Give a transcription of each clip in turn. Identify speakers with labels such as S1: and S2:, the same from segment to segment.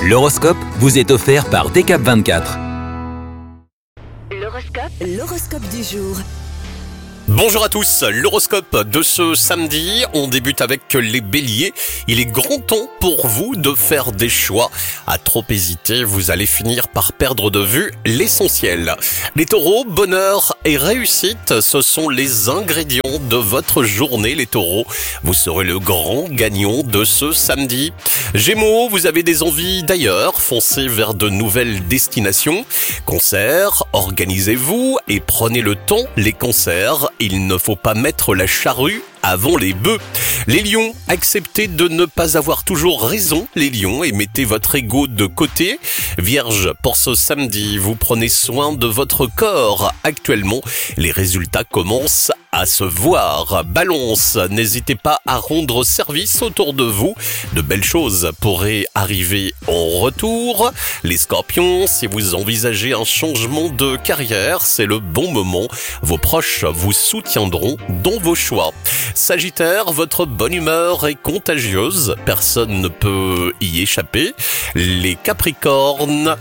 S1: L'horoscope vous est offert par Decap24.
S2: L'horoscope du jour.
S3: Bonjour à tous, l'horoscope de ce samedi, on débute avec les béliers. Il est grand temps pour vous de faire des choix. À trop hésiter, vous allez finir par perdre de vue l'essentiel. Les taureaux, bonheur et réussite, ce sont les ingrédients de votre journée, les taureaux. Vous serez le grand gagnant de ce samedi. Gémeaux, vous avez des envies d'ailleurs, foncez vers de nouvelles destinations. Concerts, organisez-vous et prenez le temps, les concerts. Il ne faut pas mettre la charrue avant les bœufs. Les lions, acceptez de ne pas avoir toujours raison, les lions, et mettez votre ego de côté. Vierge, pour ce samedi, vous prenez soin de votre corps. Actuellement, les résultats commencent à se voir. Balance, n'hésitez pas à rendre service autour de vous. De belles choses pourraient arriver en retour. Les scorpions, si vous envisagez un changement de carrière, c'est le bon moment. Vos proches vous soutiendront dans vos choix. Sagittaire, votre bonne humeur est contagieuse, personne ne peut y échapper. Les Capricornes,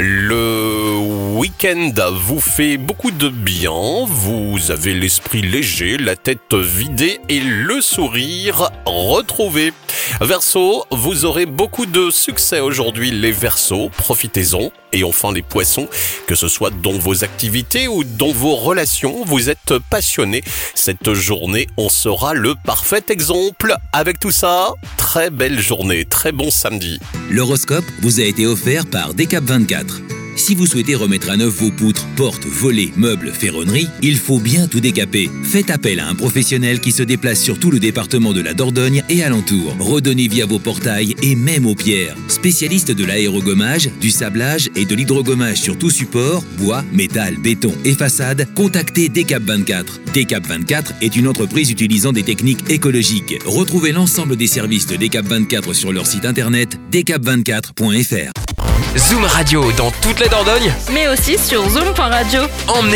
S3: le week-end vous fait beaucoup de bien, vous avez l'esprit léger, la tête vidée et le sourire retrouvé. Verseau, vous aurez beaucoup de succès aujourd'hui, les Verseaux, profitez-en. Et enfin les Poissons, que ce soit dans vos activités ou dans vos relations, vous êtes passionnés. Cette journée en sera le parfait exemple. Avec tout ça, très belle journée, très bon samedi.
S1: L'horoscope vous a été offert par Decap24. Si vous souhaitez remettre à neuf vos poutres, portes, volets, meubles, ferronneries, il faut bien tout décaper. Faites appel à un professionnel qui se déplace sur tout le département de la Dordogne et alentour. Redonnez vie à vos portails et même aux pierres. Spécialiste de l'aérogommage, du sablage et de l'hydrogommage sur tout support, bois, métal, béton et façade, contactez Decap24. Decap24 est une entreprise utilisant des techniques écologiques. Retrouvez l'ensemble des services de Decap24 sur leur site internet decap24.fr.
S4: Zoom Radio dans toute la Dordogne,
S5: mais aussi sur zoom.radio.
S4: emmenez